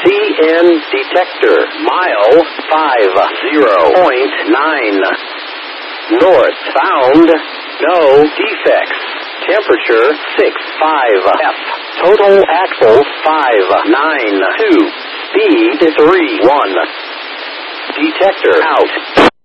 CN detector. Mile 50.9. North. Found no defects. Temperature 65 F. Total axles 592. Speed 31. Detector out.